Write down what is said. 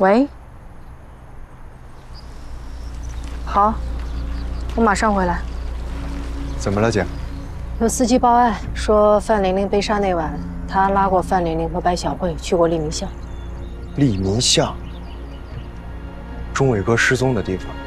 喂，好，我马上回来。 怎么了，姐？ 有司机报案说范玲玲被杀那晚，他拉过范玲玲和白小慧去过利民巷。 利民巷，钟伟哥失踪的地方。